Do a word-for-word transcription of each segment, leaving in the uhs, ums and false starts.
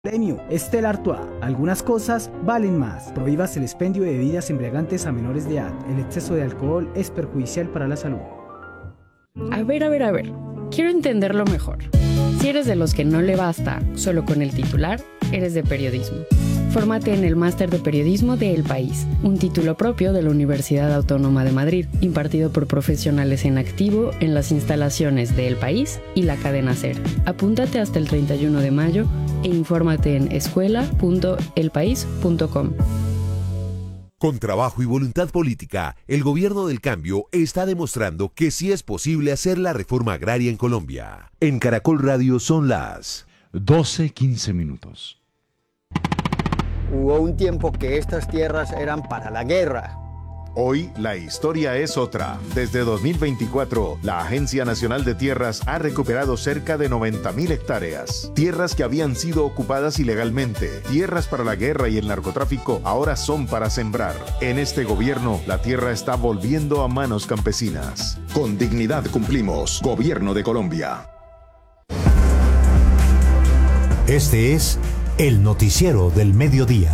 Premio Stella Artois. Algunas cosas valen más. Prohíbas el expendio de bebidas embriagantes a menores de edad. El exceso de alcohol es perjudicial para la salud. A ver, a ver, a ver. Quiero entenderlo mejor. Si eres de los que no le basta solo con el titular, eres de periodismo. Fórmate en el Máster de Periodismo de El País, un título propio de la Universidad Autónoma de Madrid, impartido por profesionales en activo en las instalaciones de El País y la cadena SER. Apúntate hasta el treinta y uno de mayo e infórmate en escuela punto el país punto com. Con trabajo y voluntad política, el gobierno del cambio está demostrando que sí es posible hacer la reforma agraria en Colombia. En Caracol Radio son las doce quince minutos. Hubo un tiempo que estas tierras eran para la guerra. Hoy la historia es otra. Desde dos mil veinticuatro, la Agencia Nacional de Tierras ha recuperado cerca de noventa mil hectáreas. Tierras que habían sido ocupadas ilegalmente, tierras para la guerra y el narcotráfico, ahora son para sembrar. En este gobierno, la tierra está volviendo a manos campesinas. Con dignidad cumplimos. Gobierno de Colombia. Este es el noticiero del mediodía.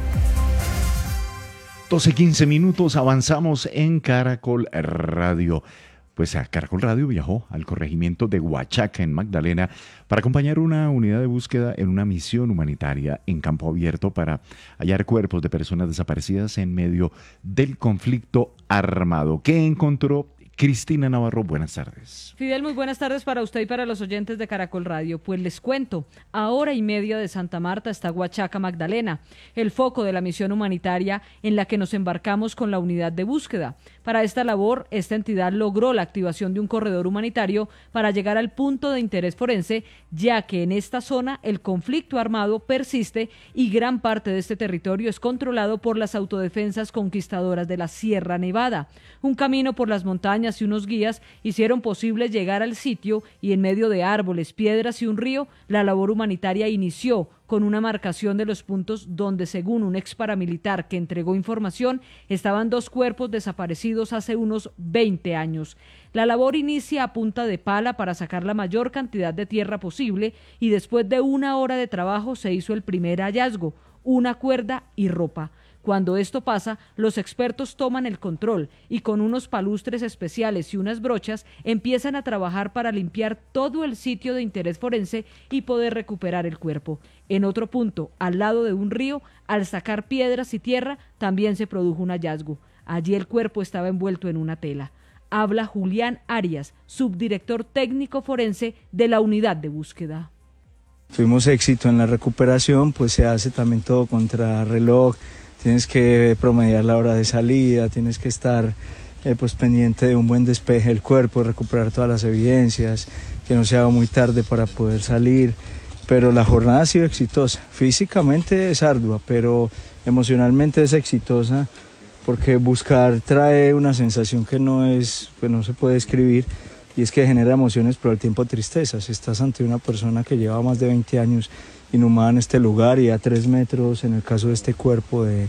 doce quince minutos, avanzamos en Caracol Radio. Pues a Caracol Radio viajó al corregimiento de Huachaca, en Magdalena, para acompañar una unidad de búsqueda en una misión humanitaria en campo abierto para hallar cuerpos de personas desaparecidas en medio del conflicto armado. ¿Qué encontró Cristina Navarro? Buenas tardes. Fidel, muy buenas tardes para usted y para los oyentes de Caracol Radio. Pues les cuento, a hora y media de Santa Marta está Huachaca, Magdalena, el foco de la misión humanitaria en la que nos embarcamos con la unidad de búsqueda. Para esta labor, esta entidad logró la activación de un corredor humanitario para llegar al punto de interés forense, ya que en esta zona el conflicto armado persiste y gran parte de este territorio es controlado por las autodefensas conquistadoras de la Sierra Nevada. Un camino por las montañas y unos guías hicieron posible llegar al sitio y en medio de árboles, piedras y un río, la labor humanitaria inició con una marcación de los puntos donde, según un ex paramilitar que entregó información, estaban dos cuerpos desaparecidos hace unos veinte años. La labor inicia a punta de pala para sacar la mayor cantidad de tierra posible y después de una hora de trabajo se hizo el primer hallazgo, una cuerda y ropa. Cuando esto pasa, los expertos toman el control y con unos palustres especiales y unas brochas empiezan a trabajar para limpiar todo el sitio de interés forense y poder recuperar el cuerpo. En otro punto, al lado de un río, al sacar piedras y tierra, también se produjo un hallazgo. Allí el cuerpo estaba envuelto en una tela. Habla Julián Arias, subdirector técnico forense de la unidad de búsqueda. Tuvimos éxito en la recuperación, pues se hace también todo contra reloj. Tienes que promediar la hora de salida, tienes que estar eh, pues pendiente de un buen despeje del cuerpo, recuperar todas las evidencias, que no se haga muy tarde para poder salir. Pero la jornada ha sido exitosa. Físicamente es ardua, pero emocionalmente es exitosa porque buscar trae una sensación que no es, pues no se puede describir, y es que genera emociones, pero al tiempo tristezas. Estás ante una persona que lleva más de veinte años inhumada en este lugar y a tres metros, en el caso de este cuerpo, de,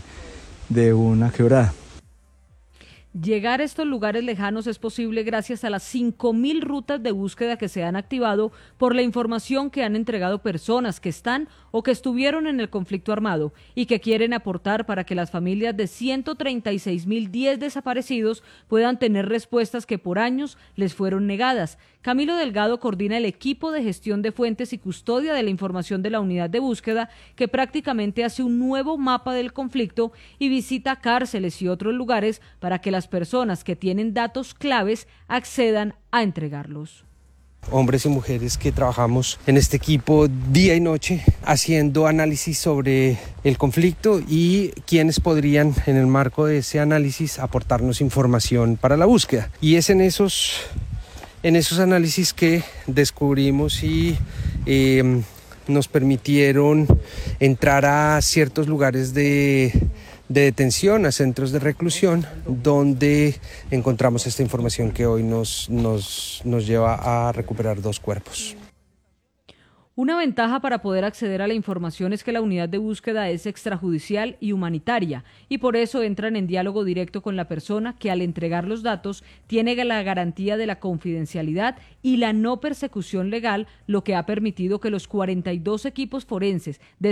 de una quebrada. Llegar a estos lugares lejanos es posible gracias a las cinco mil rutas de búsqueda que se han activado por la información que han entregado personas que están o que estuvieron en el conflicto armado y que quieren aportar para que las familias de ciento treinta y seis mil diez desaparecidos puedan tener respuestas que por años les fueron negadas. Camilo Delgado coordina el equipo de gestión de fuentes y custodia de la información de la unidad de búsqueda, que prácticamente hace un nuevo mapa del conflicto y visita cárceles y otros lugares para que las personas que tienen datos claves accedan a entregarlos. Hombres y mujeres que trabajamos en este equipo día y noche haciendo análisis sobre el conflicto y quienes podrían, en el marco de ese análisis, aportarnos información para la búsqueda. Y es en esos, en esos análisis que descubrimos y eh, nos permitieron entrar a ciertos lugares de de detención, a centros de reclusión, donde encontramos esta información que hoy nos, nos, nos lleva a recuperar dos cuerpos. Una ventaja para poder acceder a la información es que la unidad de búsqueda es extrajudicial y humanitaria, y por eso entran en diálogo directo con la persona que al entregar los datos tiene la garantía de la confidencialidad y la no persecución legal, lo que ha permitido que los cuarenta y dos equipos forenses de